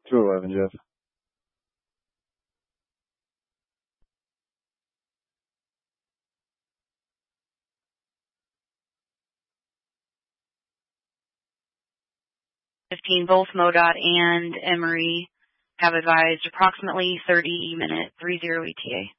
211, Jeff. Both MoDOT and Emory have advised approximately 30 minute 30 ETA.